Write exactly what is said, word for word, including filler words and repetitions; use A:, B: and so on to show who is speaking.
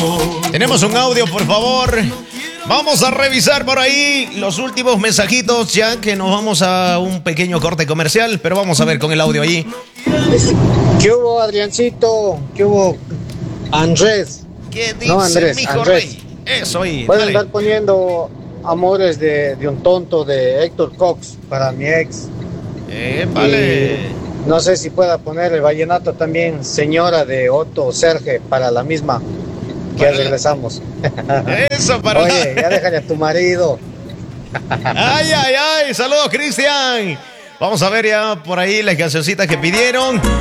A: Tenemos un audio, por favor. Vamos a revisar por ahí los últimos mensajitos, ya que nos vamos a un pequeño corte comercial, pero vamos a ver con el audio allí.
B: ¿Qué hubo, Adriancito? ¿Qué hubo, Andrés?
A: ¿Qué dice,
B: no, Andrés,
A: mijo
B: Andrés.
A: rey? Eso ahí.
B: Pueden
A: Dale.
B: andar poniendo Amores de, de un tonto de Héctor Cox para mi ex.
A: Eh, vale.
B: Y no sé si pueda poner el vallenato también, Señora de Otto Serge, para la misma. Que
A: Para
B: regresamos.
A: Eso, para
B: Oye, ya déjale a tu marido.
A: Ay, ay, ay. Saludos, Cristian. Vamos a ver ya por ahí las cancioncitas que pidieron.